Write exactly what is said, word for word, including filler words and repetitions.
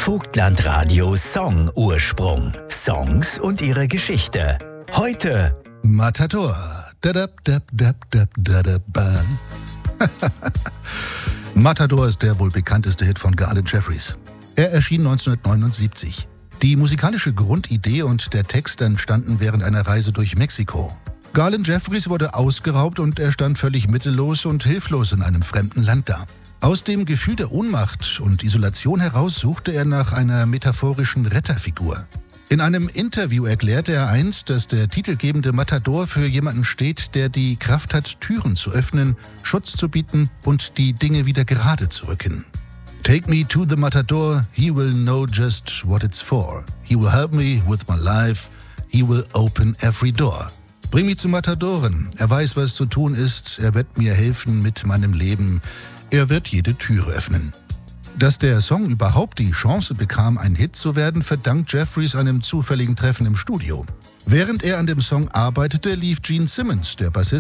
Vogtlandradio Song Ursprung. Songs und ihre Geschichte. Heute Matador. Dadab, dab, dab, dab, dadab, ba. Matador ist der wohl bekannteste Hit von Garland Jeffries. Er erschien neunzehnhundertneunundsiebzig. Die musikalische Grundidee und der Text entstanden während einer Reise durch Mexiko. Garland Jeffries wurde ausgeraubt und er stand völlig mittellos und hilflos in einem fremden Land da. Aus dem Gefühl der Ohnmacht und Isolation heraus suchte er nach einer metaphorischen Retterfigur. In einem Interview erklärte er einst, dass der titelgebende Matador für jemanden steht, der die Kraft hat, Türen zu öffnen, Schutz zu bieten und die Dinge wieder gerade zu rücken. Take me to the Matador, he will know just what it's for. He will help me with my life, he will open every door. Bring mich zum Matadoren, er weiß, was zu tun ist, er wird mir helfen mit meinem Leben. Er wird jede Tür öffnen. Dass der Song überhaupt die Chance bekam, ein Hit zu werden, verdankt Jeffries einem zufälligen Treffen im Studio. Während er an dem Song arbeitete, lief Gene Simmons, der Bassist,